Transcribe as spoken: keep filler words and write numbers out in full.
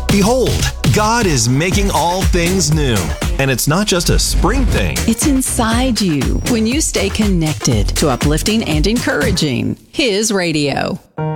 Behold, God is making all things new. And it's not just a spring thing. It's inside you when you stay connected to uplifting and encouraging His radio.